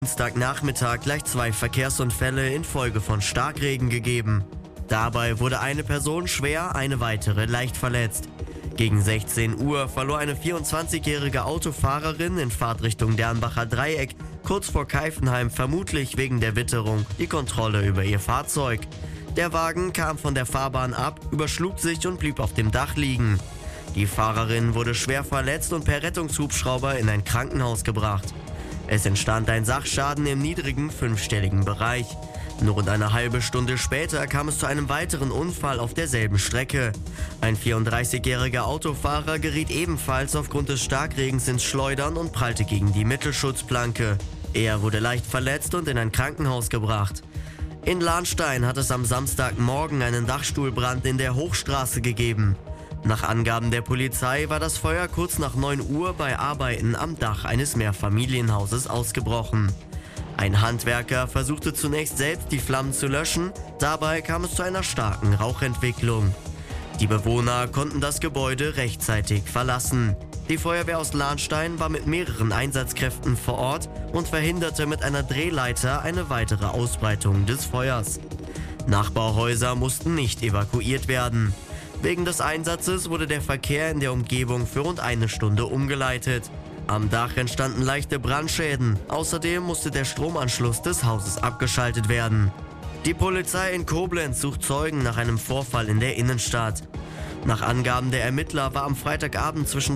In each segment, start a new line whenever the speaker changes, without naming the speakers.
Dienstagnachmittag gleich 2 Verkehrsunfälle infolge von Starkregen gegeben. Dabei wurde eine Person schwer, eine weitere leicht verletzt. Gegen 16 Uhr verlor eine 24-jährige Autofahrerin in Fahrtrichtung Dernbacher Dreieck kurz vor Keifenheim vermutlich wegen der Witterung die Kontrolle über ihr Fahrzeug. Der Wagen kam von der Fahrbahn ab, überschlug sich und blieb auf dem Dach liegen. Die Fahrerin wurde schwer verletzt und per Rettungshubschrauber in ein Krankenhaus gebracht. Es entstand ein Sachschaden im niedrigen 5-stelligen Bereich. Nur rund eine halbe Stunde später kam es zu einem weiteren Unfall auf derselben Strecke. Ein 34-jähriger Autofahrer geriet ebenfalls aufgrund des Starkregens ins Schleudern und prallte gegen die Mittelschutzplanke. Er wurde leicht verletzt und in ein Krankenhaus gebracht. In Lahnstein hat es am Samstagmorgen einen Dachstuhlbrand in der Hochstraße gegeben. Nach Angaben der Polizei war das Feuer kurz nach 9 Uhr bei Arbeiten am Dach eines Mehrfamilienhauses ausgebrochen. Ein Handwerker versuchte zunächst selbst die Flammen zu löschen, dabei kam es zu einer starken Rauchentwicklung. Die Bewohner konnten das Gebäude rechtzeitig verlassen. Die Feuerwehr aus Lahnstein war mit mehreren Einsatzkräften vor Ort und verhinderte mit einer Drehleiter eine weitere Ausbreitung des Feuers. Nachbarhäuser mussten nicht evakuiert werden. Wegen des Einsatzes wurde der Verkehr in der Umgebung für rund eine Stunde umgeleitet. Am Dach entstanden leichte Brandschäden. Außerdem musste der Stromanschluss des Hauses abgeschaltet werden. Die Polizei in Koblenz sucht Zeugen nach einem Vorfall in der Innenstadt. Nach Angaben der Ermittler war am Freitagabend zwischen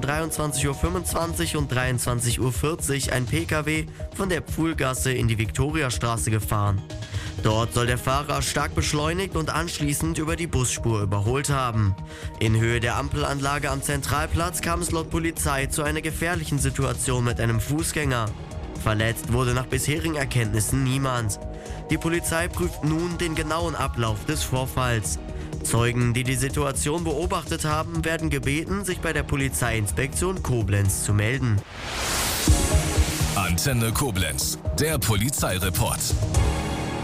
23:25 und 23:40 ein Pkw von der Pfuhlgasse in die Viktoriastraße gefahren. Dort soll der Fahrer stark beschleunigt und anschließend über die Busspur überholt haben. In Höhe der Ampelanlage am Zentralplatz kam es laut Polizei zu einer gefährlichen Situation mit einem Fußgänger. Verletzt wurde nach bisherigen Erkenntnissen niemand. Die Polizei prüft nun den genauen Ablauf des Vorfalls. Zeugen, die die Situation beobachtet haben, werden gebeten, sich bei der Polizeiinspektion Koblenz zu melden.
Antenne Koblenz, der Polizeireport.